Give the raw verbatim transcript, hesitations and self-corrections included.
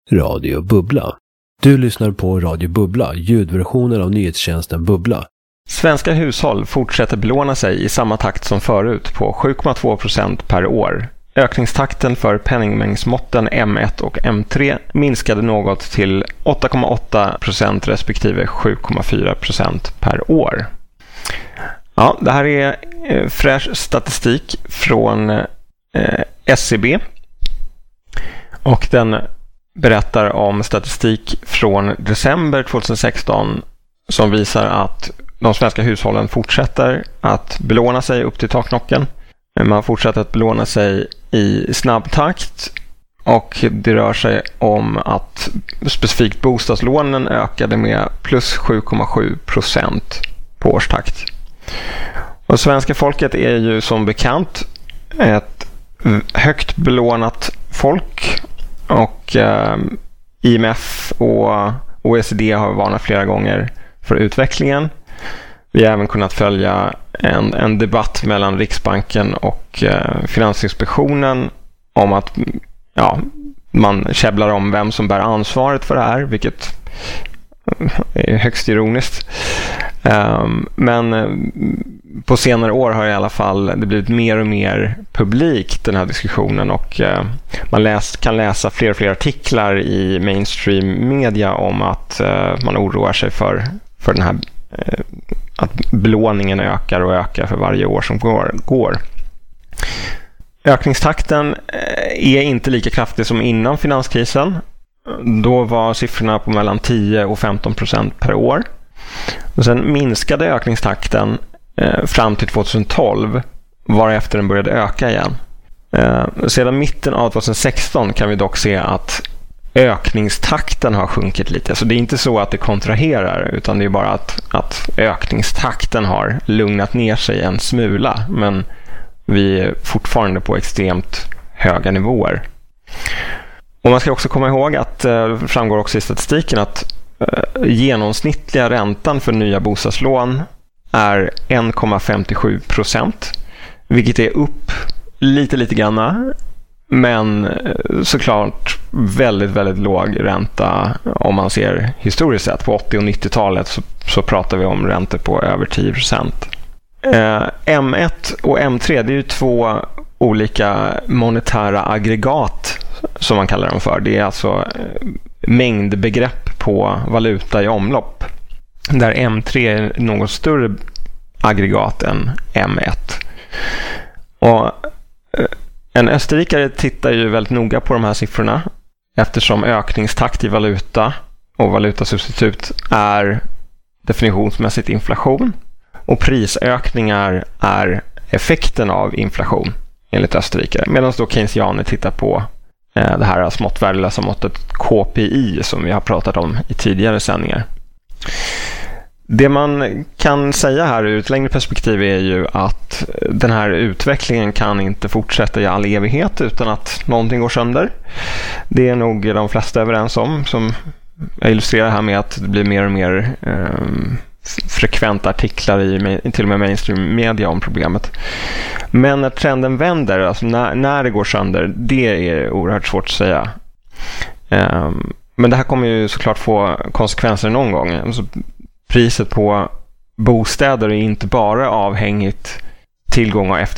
Radio Bubbla. Du lyssnar på Radio Bubbla, ljudversionen av nyhetstjänsten Bubbla. Svenska hushåll fortsätter belåna sig i samma takt som förut på sju komma två procent per år. Ökningstakten för penningmängdsmåtten M ett och M tre minskade något till åtta komma åtta procent respektive sju komma fyra procent per år. Ja, det här är eh, fräsch statistik från eh, S C B och den berättar om statistik från december tjugohundrasexton som visar att de svenska hushållen fortsätter att belåna sig upp till taknocken. Man fortsätter att belåna sig i snabb takt och det rör sig om att specifikt bostadslånen ökade med plus sju komma sju procent på årstakt. Och svenska folket är ju som bekant ett högt belånat folk och eh, I M F och O E C D har varnat flera gånger för utvecklingen. Vi har även kunnat följa en, en debatt mellan Riksbanken och eh, Finansinspektionen om att ja, man käbblar om vem som bär ansvaret för det här, vilket är högst ironiskt. Um, men på senare år har i alla fall det blivit mer och mer publikt den här diskussionen och uh, man läs, kan läsa fler och fler artiklar i mainstream media om att uh, man oroar sig för, för den här uh, att belåningen ökar och ökar för varje år som går. går. Ökningstakten är inte lika kraftig som innan finanskrisen. Då var siffrorna på mellan tio och femton procent per år. Och sen minskade ökningstakten eh, fram till tjugotolv, varefter den började öka igen. Eh, sedan mitten av tjugosexton kan vi dock se att ökningstakten har sjunkit lite. Så det är inte så att det kontraherar, utan det är bara att, att ökningstakten har lugnat ner sig en smula. Men vi är fortfarande på extremt höga nivåer. Och man ska också komma ihåg att det framgår också i statistiken att eh, genomsnittliga räntan för nya bostadslån är en komma femtiosju procent, vilket är upp lite lite grann, men såklart väldigt väldigt låg ränta om man ser historiskt sett. På åttio- och nittiotalet så, så pratar vi om räntor på över tio procent. Eh, M ett och M tre, det är ju två olika monetära aggregat som man kallar dem för. Det är alltså mängdbegrepp på valuta i omlopp. Där M tre är något större aggregat än M ett. Och en österrikare tittar ju väldigt noga på de här siffrorna eftersom ökningstakt i valuta och valutasubstitut är definitionsmässigt inflation och prisökningar är effekten av inflation enligt österrikare. Medan då keynesianer tittar på det här smått värdelösa måttet K P I som vi har pratat om i tidigare sändningar. Det man kan säga här ur ett längre perspektiv är ju att den här utvecklingen kan inte fortsätta i all evighet utan att någonting går sönder. Det är nog de flesta överens om, som jag illustrerar här med att det blir mer och mer eh, frekventa artiklar i till och med mainstream media om problemet. Men när trenden vänder, alltså när, när det går sönder, det är oerhört svårt att säga. Eh, men det här kommer ju såklart få konsekvenser någon gång. Alltså, priset på bostäder är inte bara avhängigt tillgång och